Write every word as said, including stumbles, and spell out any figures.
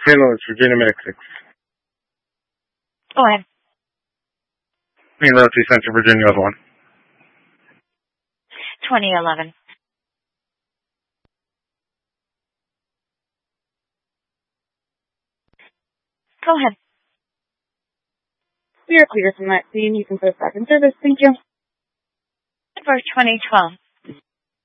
Saint Louis, Virginia Medic six. Go ahead. Main Road to Central Virginia, other one. twenty eleven. Go ahead. We are clear from that scene. You can put us back in service. Thank you. For twenty twelve.